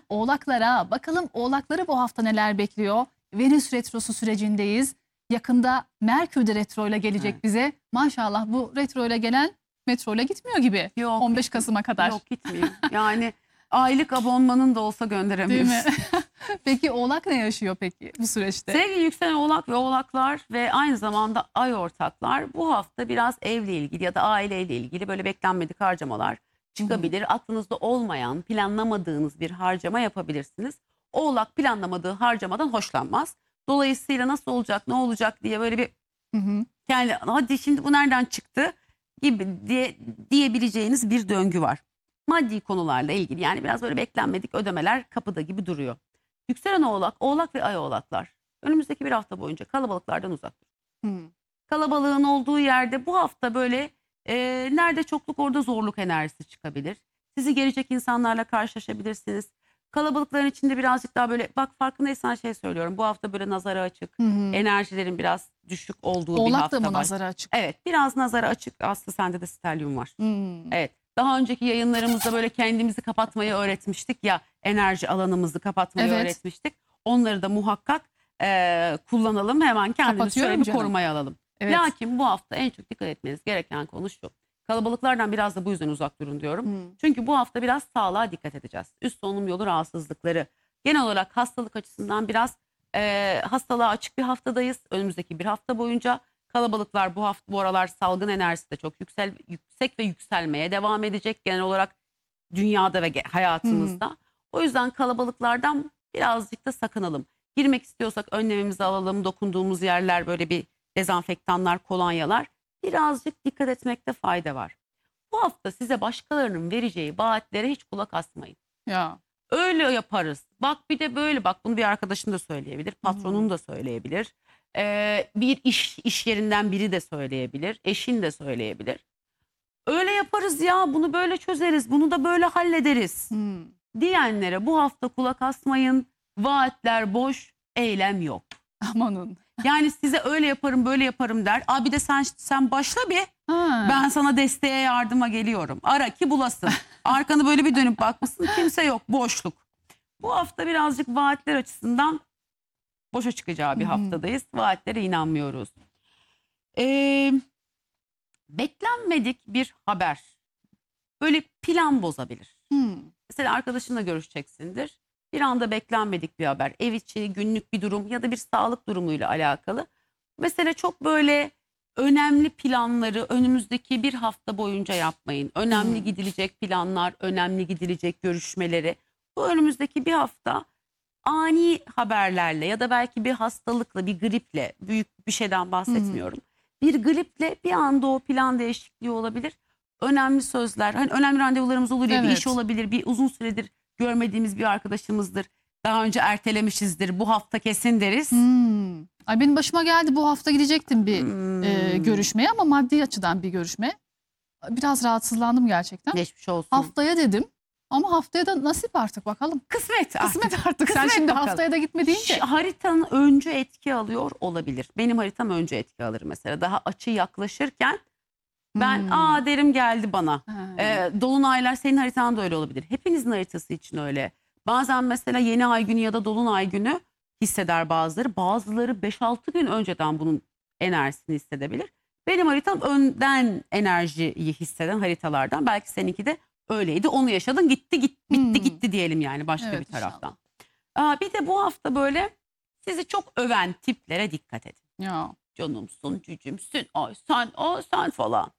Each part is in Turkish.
Oğlaklara bakalım, oğlakları bu hafta neler bekliyor? Venüs retrosu sürecindeyiz. Yakında Merkür de retro ile gelecek Evet. bize. Maşallah bu retro ile gelen metro ile gitmiyor gibi. Yok, 15 Kasım'a kadar. yok gitmiyor. Yani aylık abonmanın da olsa Değil gönderemiyoruz. mi? Peki oğlak ne yaşıyor peki bu süreçte? Sevgili yükselen oğlak ve oğlaklar ve aynı zamanda ay ortaklar bu hafta biraz evle ilgili ya da aileyle ilgili böyle beklenmedik harcamalar çıkabilir. Aklınızda olmayan, planlamadığınız bir harcama yapabilirsiniz. Oğlak planlamadığı harcamadan hoşlanmaz. Dolayısıyla nasıl olacak, ne olacak diye böyle bir Hı hı. kendi hadi şimdi bu nereden çıktı gibi diyebileceğiniz bir döngü var. Maddi konularla ilgili yani biraz böyle beklenmedik ödemeler kapıda gibi duruyor. Yükselen oğlak, oğlak ve ay oğlaklar önümüzdeki bir hafta boyunca kalabalıklardan uzak durun. Hı. Kalabalığın olduğu yerde bu hafta böyle nerede çokluk orada zorluk enerjisi çıkabilir. Sizi gelecek insanlarla karşılaşabilirsiniz. Kalabalıkların içinde birazcık daha böyle bak farkındaysan şey söylüyorum. Bu hafta böyle nazara açık, Hı hı. enerjilerin biraz düşük olduğu bir Oğlak da hafta mı var. nazara açık? Evet, biraz nazara açık. Aslı sende de stelyum var. Hmm. Evet. Daha önceki yayınlarımızda böyle kendimizi kapatmayı öğretmiştik ya, enerji alanımızı kapatmayı Evet. öğretmiştik. Onları da muhakkak kullanalım. Hemen kendimizi Kapatıyorum şöyle bir canım. korumaya alalım. Evet. Lakin bu hafta en çok dikkat etmeniz gereken konu şu. Kalabalıklardan biraz da bu yüzden uzak durun diyorum. Hı. Çünkü bu hafta biraz sağlığa dikkat edeceğiz. Üst solunum yolu rahatsızlıkları. Genel olarak hastalık açısından biraz hastalığa açık bir haftadayız. Önümüzdeki bir hafta boyunca kalabalıklar bu aralar salgın enerjisi de çok yüksek ve yükselmeye devam edecek genel olarak dünyada ve hayatımızda. O yüzden kalabalıklardan birazcık da sakınalım. Girmek istiyorsak önlemimizi alalım. Dokunduğumuz yerler böyle bir dezenfektanlar, kolonyalar. Birazcık dikkat etmekte fayda var. Bu hafta size başkalarının vereceği vaatlere hiç kulak asmayın. Ya. Öyle yaparız. Bak bir de böyle bak, bunu bir arkadaşın da söyleyebilir. Patronun da söyleyebilir. Bir iş yerinden biri de söyleyebilir. Eşin de söyleyebilir. Öyle yaparız ya, bunu böyle çözeriz. Bunu da böyle hallederiz Hmm. diyenlere bu hafta kulak asmayın. Vaatler boş, eylem yok. Amanın. Yani size öyle yaparım böyle yaparım der. Abi de sen başla bir. Ha. Ben sana desteğe yardıma geliyorum. Ara ki bulasın. Arkanı böyle bir dönüp bakmışsın, kimse yok, boşluk. Bu hafta birazcık vaatler açısından boşa çıkacağı bir haftadayız. Vaatlere inanmıyoruz. Beklenmedik bir haber böyle plan bozabilir. Hmm. Mesela arkadaşınla görüşeceksindir. Bir anda beklenmedik bir haber. Ev içi günlük bir durum ya da bir sağlık durumuyla alakalı. Mesela çok böyle önemli planları önümüzdeki bir hafta boyunca yapmayın. Önemli gidilecek planlar, önemli gidilecek görüşmeleri. Bu önümüzdeki bir hafta ani haberlerle ya da belki bir hastalıkla, bir griple, büyük bir şeyden bahsetmiyorum. Bir griple bir anda o plan değişikliği olabilir. Önemli sözler, hani önemli randevularımız olur ya, bir Evet. iş olabilir, bir uzun süredir görmediğimiz bir arkadaşımızdır. Daha önce ertelemişizdir, bu hafta kesin deriz. Hmm. Ay benim başıma geldi, bu hafta gidecektim bir görüşmeye ama maddi açıdan bir görüşme. Biraz rahatsızlandım gerçekten. Geçmiş olsun. Haftaya dedim ama haftaya da nasip artık bakalım. Kısmet artık. Kısmet artık. Sen Kısmet şimdi bakalım. haftaya da gitme deyince. Haritanın öncü etki alıyor olabilir. Benim haritam öncü etki alır mesela. Daha açı yaklaşırken ben derim geldi bana. Dolunaylar senin haritan da öyle olabilir. Hepinizin haritası için öyle. Bazen mesela yeni ay günü ya da dolunay günü hisseder bazıları. Bazıları 5-6 gün önceden bunun enerjisini hissedebilir. Benim haritam önden enerjiyi hisseden haritalardan. Belki seninki de öyleydi. Onu yaşadın, bitti gitti diyelim yani başka Evet, bir taraftan. Bir de bu hafta böyle sizi çok öven tiplere dikkat edin. Ya. Canımsın, cücümsün, ay sen falan.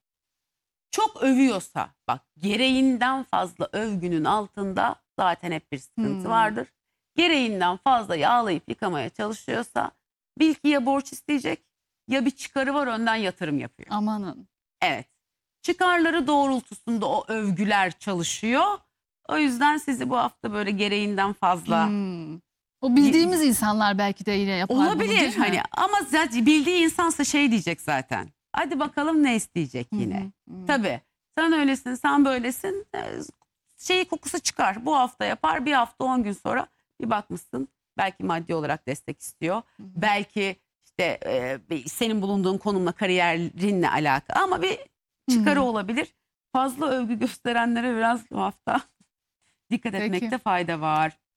Çok övüyorsa, bak gereğinden fazla övgünün altında zaten hep bir sıkıntı vardır. Gereğinden fazla yağlayıp yıkamaya çalışıyorsa bil ki ya borç isteyecek ya bir çıkarı var, önden yatırım yapıyor. Amanın. Evet, çıkarları doğrultusunda o övgüler çalışıyor. O yüzden sizi bu hafta böyle gereğinden fazla... O bildiğimiz insanlar belki de yine yapar bunu, Olabilir değil mi? hani, ama zaten bildiği insansa şey diyecek zaten. Hadi bakalım ne isteyecek yine. Tabii sen öylesin, sen böylesin, kokusu çıkar. Bu hafta yapar, bir hafta 10 gün sonra bir bakmışsın belki maddi olarak destek istiyor. Belki işte senin bulunduğun konumla, kariyerinle alakalı ama bir çıkarı olabilir. Fazla övgü gösterenlere biraz bu hafta dikkat etmekte fayda var.